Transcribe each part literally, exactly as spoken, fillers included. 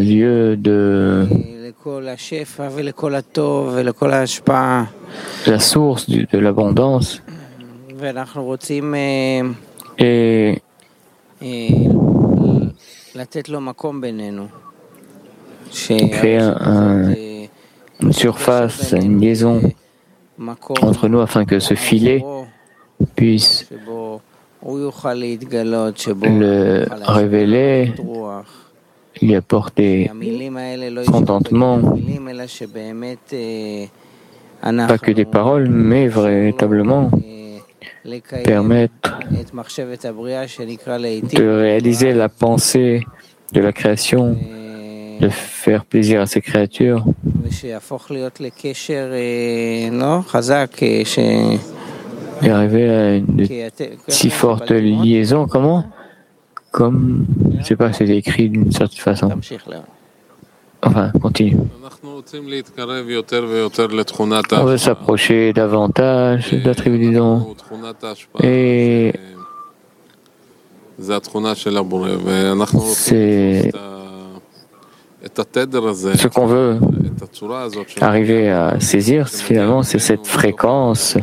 lieu de la source de, de l'abondance. Et créer un, un, une surface, une liaison entre nous afin que ce filet puisse le révéler, lui apporter contentement, pas que des paroles, mais véritablement permettre de réaliser la pensée de la création, de faire plaisir à ces créatures, et arriver à une si forte liaison. Comment? Comme, je ne sais pas, c'est écrit d'une certaine façon. Enfin, continue. On veut s'approcher davantage d'attributs du don. Et c'est ce qu'on veut arriver à saisir, finalement, c'est cette fréquence.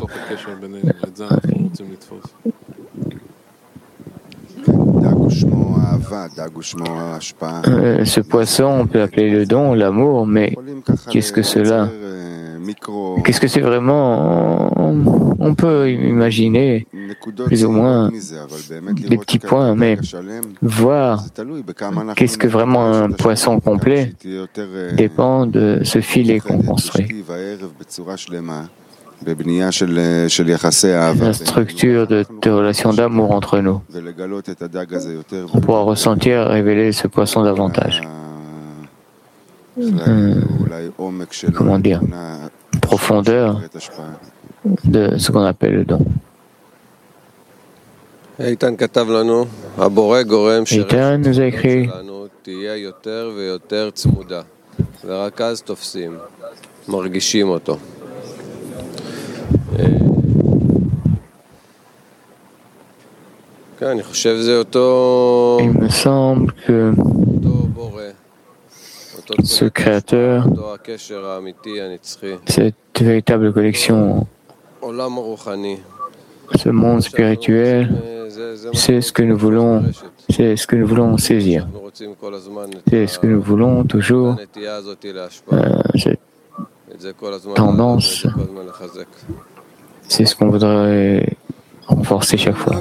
Euh, ce poisson, on peut l'appeler le don, l'amour, mais qu'est-ce que cela? Qu'est-ce que c'est vraiment? On peut imaginer plus ou moins des petits points, mais voir qu'est-ce que vraiment un poisson complet dépend de ce filet qu'on construit. La structure de, de relations d'amour entre nous. On pourra ressentir, révéler ce poisson davantage. Hum, comment dire, profondeur de ce qu'on appelle le don. Eitan nous a écrit il me semble que ce créateur, cette véritable connexion, ce monde spirituel, c'est ce que nous voulons, c'est ce que nous voulons saisir. C'est ce que nous voulons toujours, euh, cette tendance, c'est ce qu'on voudrait renforcer chaque fois.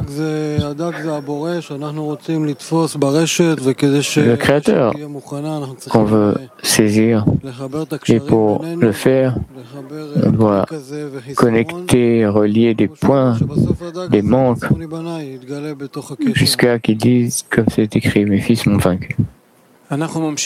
Le créateur qu'on veut saisir, et pour le faire, on doit connecter, relier des points, des manques, jusqu'à qu'ils disent, comme c'est écrit, mes fils m'ont vaincu. On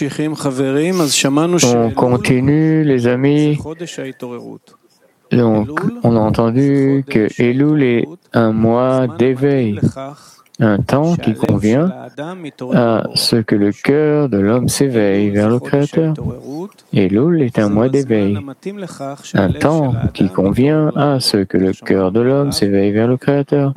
continue, les amis. Donc, on a entendu que Elul est un mois d'éveil, un temps qui convient à ce que le cœur de l'homme s'éveille vers le Créateur. Elul est un mois d'éveil, un temps qui convient à ce que le cœur de l'homme s'éveille vers le Créateur.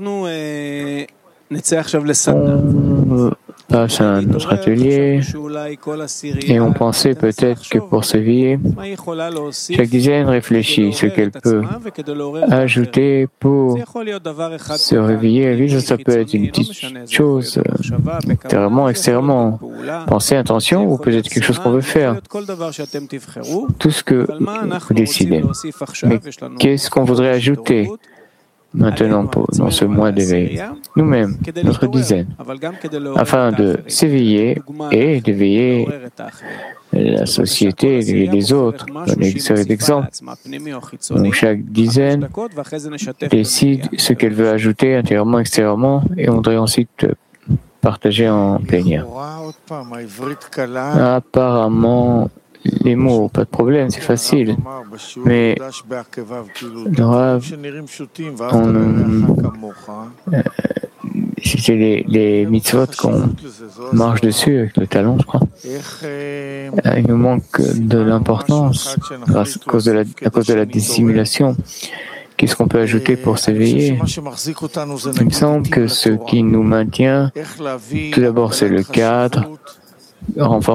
On passe à notre atelier et on pensait peut-être que pour s'éveiller, chaque dizaine réfléchit ce qu'elle peut ajouter pour se réveiller. Ça peut être une petite chose, intérieurement, extérieurement, pensée, intention, ou peut-être quelque chose qu'on veut faire. Tout ce que vous décidez. Mais qu'est-ce qu'on voudrait ajouter maintenant pour, dans ce mois d'éveil, nous-mêmes, notre dizaine, afin de s'éveiller et d'éveiller la société et les autres. Donner une série d'exemples où chaque dizaine décide ce qu'elle veut ajouter intérieurement, extérieurement, et on devrait ensuite partager en plénière. Apparemment, les mots, pas de problème, c'est facile. Mais le Rav, on, euh, c'était les, les mitzvot qu'on marche dessus avec le talon, je crois. Euh, il nous manque de l'importance grâce, à, cause de la, à cause de la dissimulation. Qu'est-ce qu'on peut ajouter pour s'éveiller? Il me semble que ce qui nous maintient, tout d'abord, c'est le cadre, renforcer